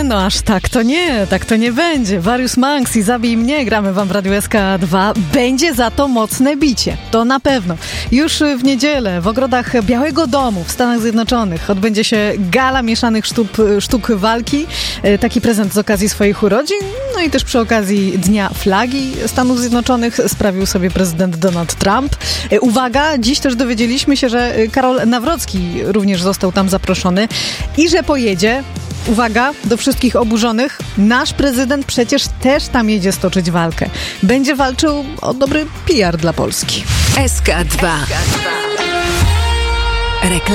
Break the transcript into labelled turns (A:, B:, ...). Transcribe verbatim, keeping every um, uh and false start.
A: no aż tak to nie, tak to nie będzie. Various Monks i Zabij mnie gramy wam w Radiu S K dwa. Będzie za to mocne bicie, to na pewno. Już w niedzielę w ogrodach Białego Domu w Stanach Zjednoczonych odbędzie się gala mieszanych sztuk, sztuk walki. Taki prezent z okazji swoich urodzin, no i też przy okazji Dnia Flagi Stanów Zjednoczonych sprawił sobie prezydent Donald Trump. Uwaga, dziś też dowiedzieliśmy się, że Karol Nawrocki również został tam zaproszony i że pojedzie. Uwaga, do wszystkich oburzonych, nasz prezydent przecież też tam jedzie stoczyć walkę. Będzie walczył o dobry P R dla Polski.
B: S K dwa. Reklama.